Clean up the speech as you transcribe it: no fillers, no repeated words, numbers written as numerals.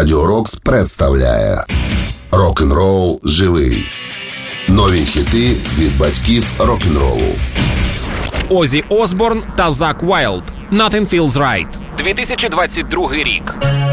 Радіо Рокс представляє Рок-н-рол живий. Нові хіти від батьків рок-н-ролу. Озі Осборн та Зак Уайлд. Nothing Feels Right. 2022 рік.